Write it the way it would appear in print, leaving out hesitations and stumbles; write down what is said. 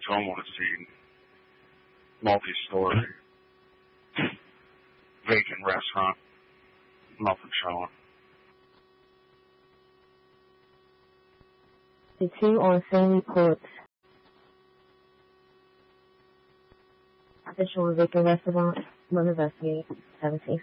Don't want to see multi-story vacant restaurant. Nothing showing. The 2 on same reports. Official vacant restaurant. Will investigate. 17.